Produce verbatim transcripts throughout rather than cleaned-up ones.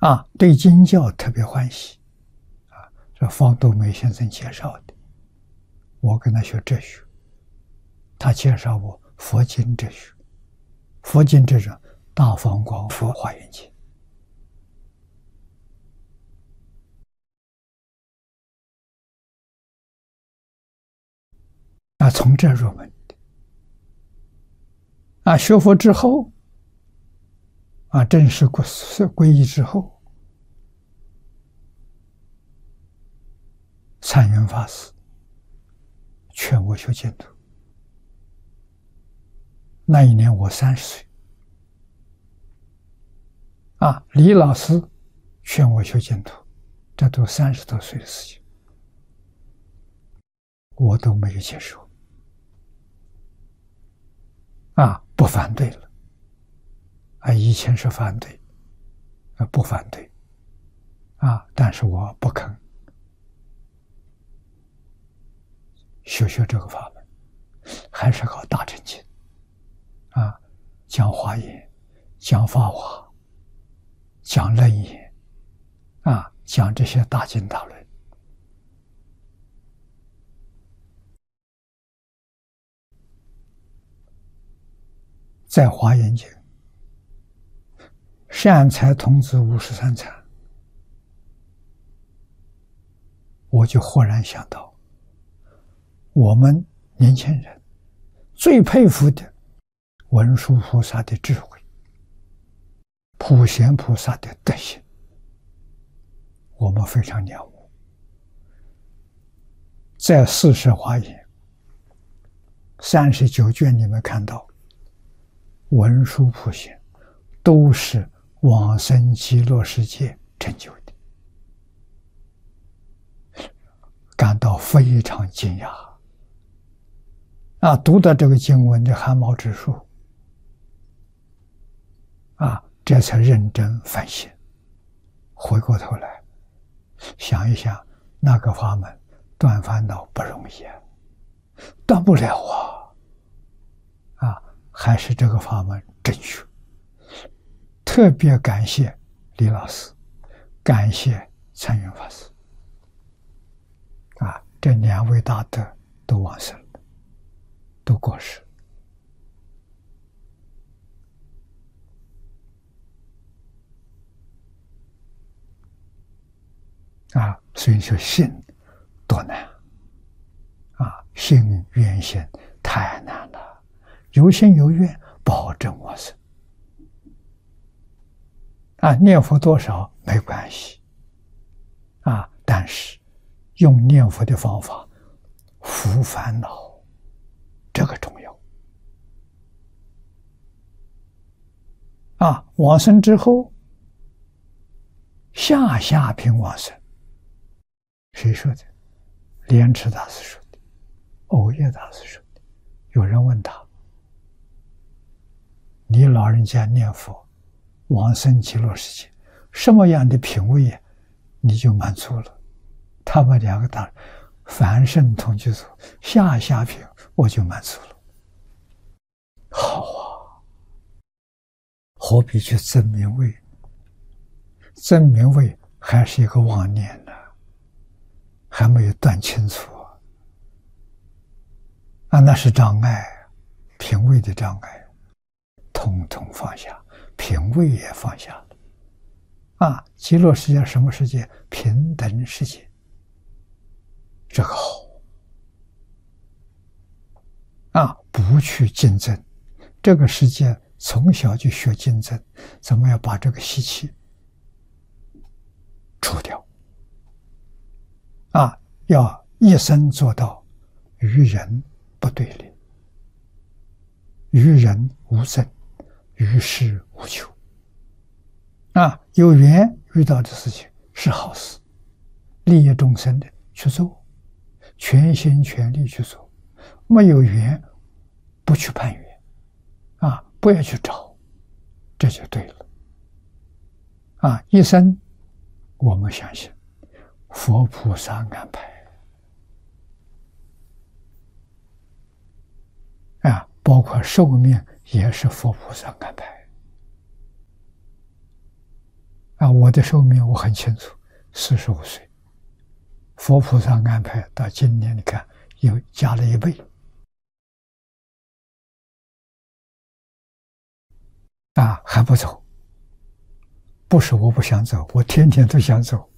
啊，对经教特别欢喜啊。这方东梅先生介绍的，我跟他学哲学，他介绍我佛经哲学，佛经这种大方广佛华严经。啊，从这入门的。啊，学佛之后，啊，正式皈皈依之后，禅云法师劝我修净土。那一年我三十岁。啊，李老师劝我修净土，这都三十多岁的事情，我都没有接受。啊，不反对了。啊，以前是反对，啊，不反对，啊，但是我不肯学学这个法门，还是搞大乘经，啊，讲华严，讲法华，讲楞严，啊，讲这些大经大论。在华严经，善财童子五十三参，我就豁然想到，我们年轻人最佩服的文殊菩萨的智慧，普贤菩萨的德行，我们非常仰慕。在四十华严三十九卷里面看到，文殊普贤都是往生极乐世界成就的，感到非常惊讶。啊，读到这个经文的汗毛直竖，啊，这才认真反省，回过头来想一想，那个法门断烦恼不容易啊，断不了啊，啊，还是这个法门正确。特别感谢李老师，感谢禅云法师，啊，这两位大德都往生了，都过世。啊，所以说信多难啊，信愿行太难了，有信有愿保证往生。啊，念佛多少没关系，啊，但是用念佛的方法伏烦恼，这个重要。啊，往生之后，下下品往生，谁说的？莲池大师说的，藕叶大师说的。有人问他：“你老人家念佛往生极乐世界，什么样的品位你就满足了？”他们两个答：“凡圣同居所，下下品我就满足了。”好啊，何必去争名位？争名位还是一个妄念呢，还没有断清楚啊！啊，那是障碍，品位的障碍，统统放下，品位也放下了。啊，极乐世界什么世界？平等世界。这个好啊，不去竞争。这个世界从小就学竞争，怎么样把这个习气除掉？啊，要一生做到与人不对立，与人无争，与世无求。啊，有缘遇到的事情是好事，利益众生的去做，全心全力去做；没有缘，不去攀缘，啊，不要去找，这就对了。啊，一生我们相信佛菩萨安排，啊，包括寿命也是佛菩萨安排。啊，我我的寿命我很清楚，四十五岁。佛菩萨安排到今年，你看又加了一倍。啊，还不走？不是我不想走，我天天都想走。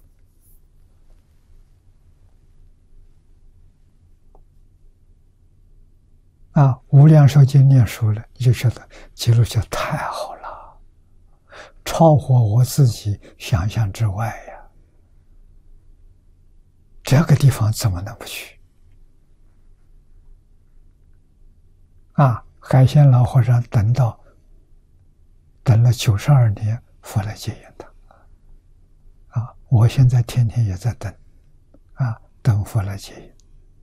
啊，无量寿经念熟了，你就觉得极乐世界太好了，超乎我自己想象之外呀！这个地方怎么能不去？啊，海鲜老和尚等到等了九十二年，佛来接引他。啊，我现在天天也在等，啊，等佛来接引。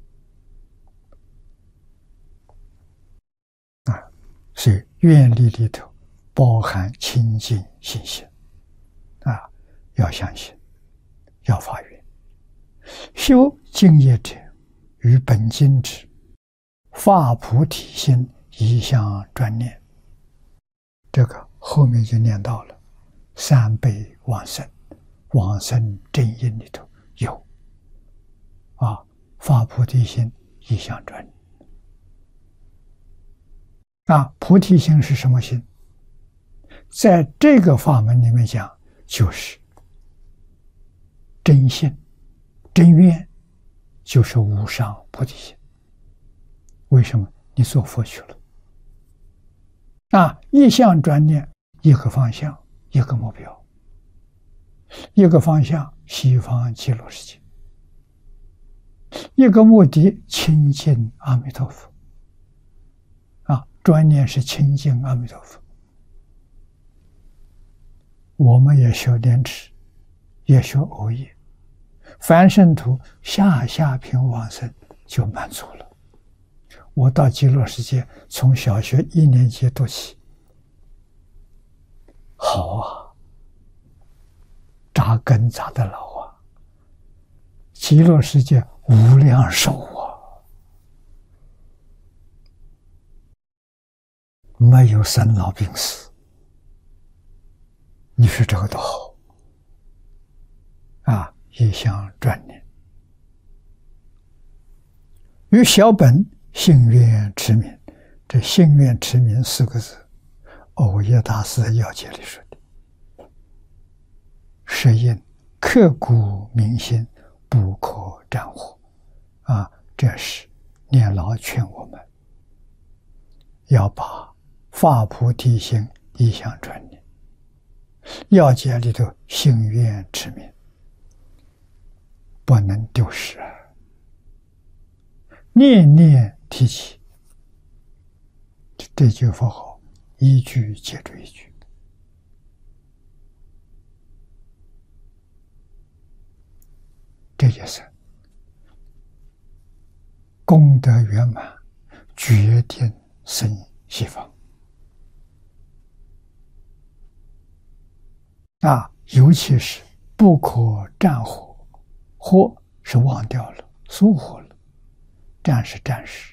啊，所以愿力里头包含清净信心，啊，要相信，要发愿。修净业者，于本经之发菩提心，一向专念。这个后面就念到了三倍往生，往生正因里头有啊，发菩提心，一向专念。啊，菩提心是什么心？在这个法门里面讲，就是真信、真愿，就是无上菩提心。为什么？你做佛去了。啊，一向专念，一个方向，一个目标，一个方向西方极乐世界，一个目的亲近阿弥陀佛。啊，专念是亲近阿弥陀佛。我们也学莲池，也学藕业，凡圣土下下品往生就满足了。我到极乐世界，从小学一年级读起，好啊，扎根扎得牢啊！极乐世界无量寿啊，没有生老病死。你说这个多好啊！一向专念，于小本信愿持名。这信愿持名四个字，藕业大师在要解里说的，是因刻骨铭心，不可战火。啊，这是念老劝我们要把发菩提心一向专念。要解里头信愿持名不能丢失，念念提起。这句佛号一句接着一句，这就是功德圆满，决定生西方。啊，尤其是不可战火，火是忘掉了，疏忽了，战是战士。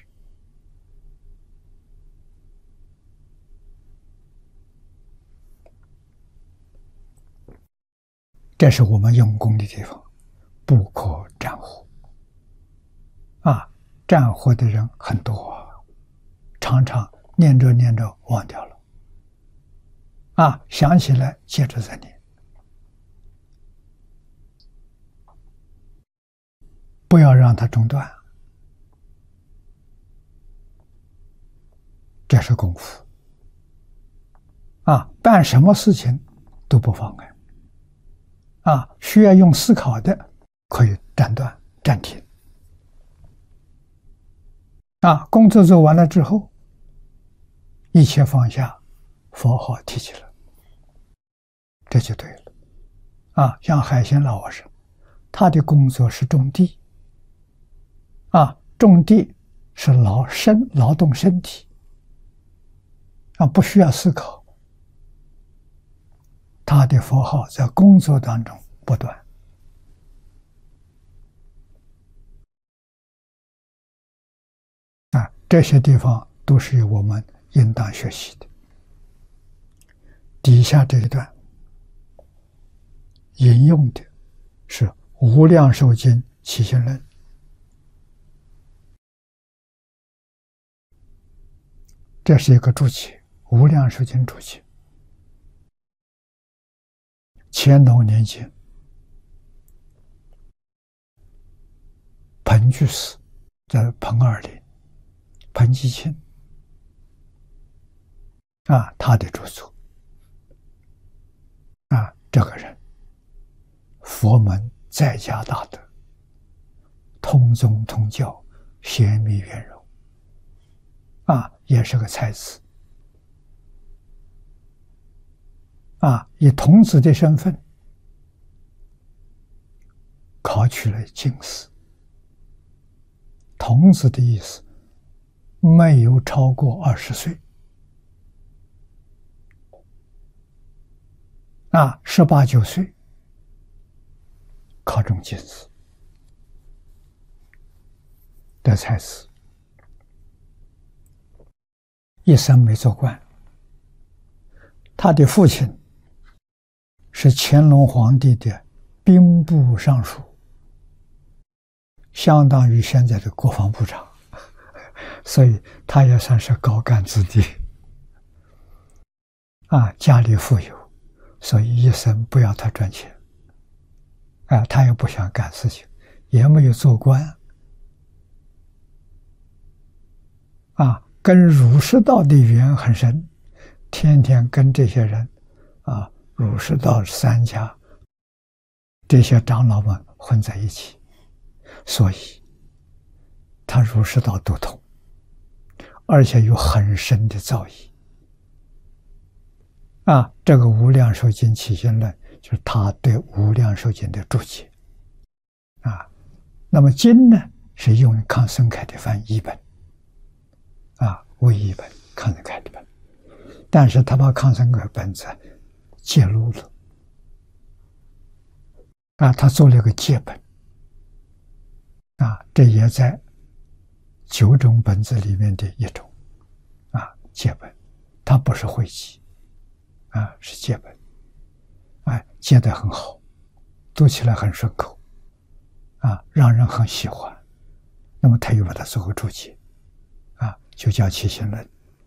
这是我们用功的地方，不可战火。啊，战火的人很多啊，常常念着念着忘掉了。啊，想起来接着再念，不要让它中断。这是功夫。啊，办什么事情都不妨碍。啊，需要用思考的，可以暂断、暂停。啊，工作做完了之后，一切放下，佛号提起来，这就对了。啊，像海鲜老和尚，他的工作是种地。啊，种地是劳身劳动身体。啊，不需要思考。他的佛号在工作当中不断。啊，这些地方都是我们应当学习的。底下这一段， 引用的是《无量寿经·起信论》，这是一个注解，《无量寿经》注解。乾隆年间，彭居士在彭二林、彭基清啊，他的著作啊，这个人佛门在家大德，通宗通教，贤密圆融啊，也是个才子啊，以童子的身份考取了进士。童子的意思没有超过二十岁啊，十八九岁考中进士的才子，一生没做官。他的父亲是乾隆皇帝的兵部尚书，相当于现在的国防部长，所以他也算是高干子弟啊，家里富有，所以一生不要他赚钱啊，他也不想干事情，也没有做官啊，跟儒释道的缘很深，天天跟这些人啊，儒释道三家这些长老们混在一起，所以他儒释道都通，而且有很深的造诣啊。这个《无量寿经·起信论》就是他对《无量寿经》的注解啊。那么经呢，是用康生凯的翻译本啊，为译本，康生凯的本，但是他把康生凯本子揭露了啊，他做了一个借本啊，这也在九种本子里面的一种啊，借本，它不是汇集啊，是借本，哎，借得很好，读起来很顺口啊，让人很喜欢。那么他又把它做个注解啊，就叫《起信论》。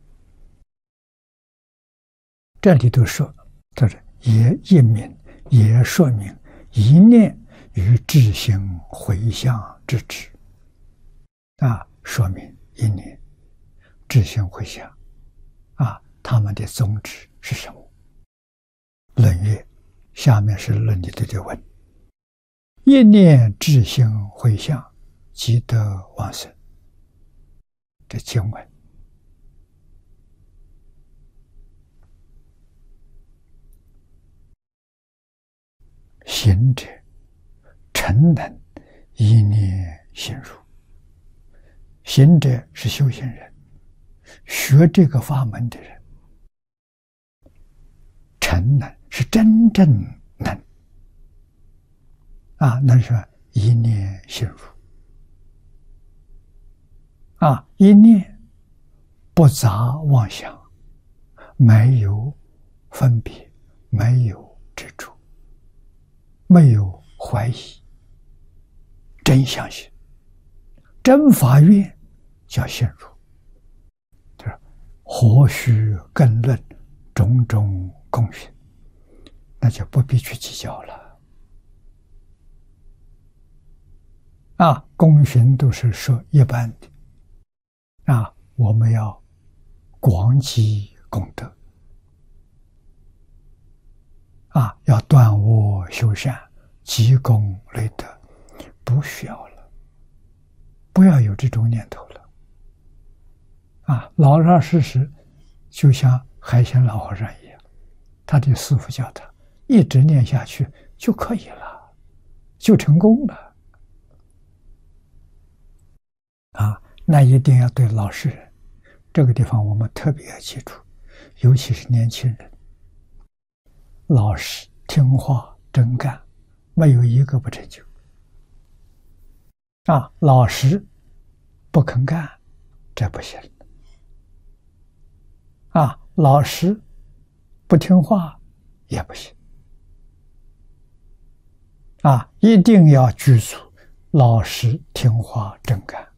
这里头说，这是也译明，也说明一念与智行回向之智啊，说明一念智行回向啊，他们的宗旨是什么？论曰，下面是论里头的问：一念智行回向，即得往生。这经文行者诚能一念行入，行者是修行人，学这个法门的人，诚能是真正能啊，那是一念行入啊，一念不杂妄想，没有分别，没有执着，没有怀疑，真相信，真法愿叫信入，就是何须更论种种供训，那就不必去计较了啊。供训都是说一般的啊，我们要广积功德啊，要断恶修善，积功累德，不需要了，不要有这种念头了啊！老老实实，就像海鲜老和尚一样，他的师父教他一直念下去就可以了，就成功了啊！那一定要对老实人，这个地方我们特别要记住，尤其是年轻人，老实听话真干，没有一个不成就啊！老实不肯干，这不行啊！老实不听话也不行啊，一定要具足老实、听话、正干，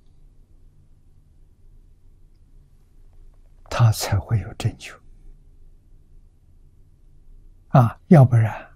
他才会有成就。啊，要不然